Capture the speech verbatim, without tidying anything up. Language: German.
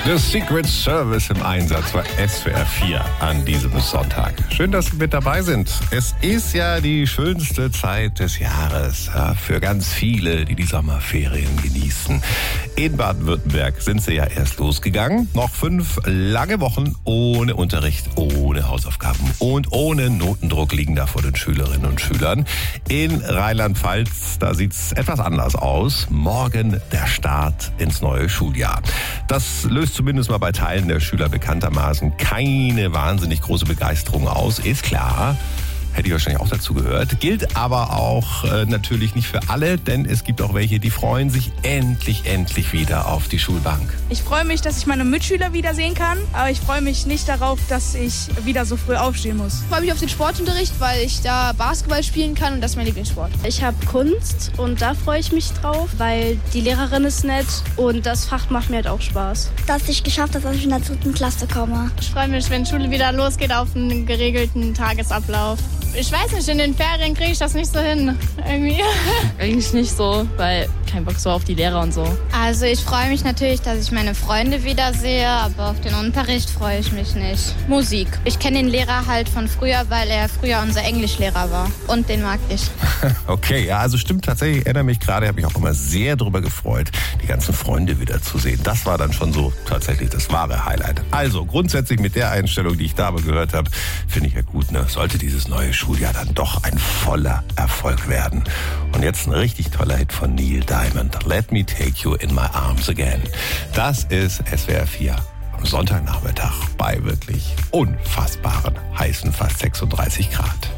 The Secret Service im Einsatz bei S W R vier an diesem Sonntag. Schön, dass Sie mit dabei sind. Es ist ja die schönste Zeit des Jahres ja, für ganz viele, die die Sommerferien genießen. In Baden-Württemberg sind sie ja erst losgegangen. Noch fünf lange Wochen ohne Unterricht, ohne Hausaufgaben und ohne Notendruck liegen da vor den Schülerinnen und Schülern. In Rheinland-Pfalz, da sieht's etwas anders aus. Morgen der Start ins neue Schuljahr. Das löst zumindest mal bei Teilen der Schüler bekanntermaßen keine wahnsinnig große Begeisterung aus. Ist klar. Hätte ich wahrscheinlich auch dazu gehört. Gilt aber auch äh, natürlich nicht für alle, denn es gibt auch welche, die freuen sich endlich, endlich wieder auf die Schulbank. Ich freue mich, dass ich meine Mitschüler wiedersehen kann, aber ich freue mich nicht darauf, dass ich wieder so früh aufstehen muss. Ich freue mich auf den Sportunterricht, weil ich da Basketball spielen kann und das ist mein Lieblingssport. Ich habe Kunst und da freue ich mich drauf, weil die Lehrerin ist nett und das Fach macht mir halt auch Spaß. Dass ich geschafft habe, dass ich in der dritten Klasse komme. Ich freue mich, wenn Schule wieder losgeht, auf einen geregelten Tagesablauf. Ich weiß nicht, in den Ferien kriege ich das nicht so hin, irgendwie. Eigentlich nicht so, weil kein Bock so auf die Lehrer und so. Also ich freue mich natürlich, dass ich meine Freunde wiedersehe, aber auf den Unterricht freue ich mich nicht. Musik. Ich kenne den Lehrer halt von früher, weil er früher unser Englischlehrer war und den mag ich. Okay, ja, also stimmt tatsächlich, ich erinnere mich gerade, habe mich auch immer sehr darüber gefreut, die ganzen Freunde wiederzusehen. Das war dann schon so tatsächlich das wahre Highlight. Also grundsätzlich mit der Einstellung, die ich da aber gehört habe, finde ich ja gut, ne? Sollte dieses neue Schuljahr dann doch ein voller Erfolg werden. Und jetzt ein richtig toller Hit von Neil Diamond. Let me take you in my arms again. Das ist S W R vier am Sonntagnachmittag bei wirklich unfassbaren heißen fast sechsunddreißig Grad.